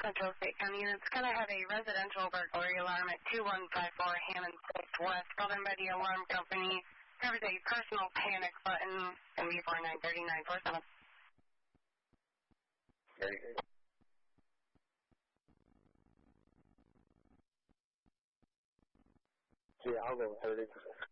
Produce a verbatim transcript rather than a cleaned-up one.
Central State County units. Can I have a residential burglary alarm at two one five four Hammond Six West, called in by the alarm company. There was a personal panic button in V four nine three nine four seven. Very good. Yeah, I'll go with thirty percent.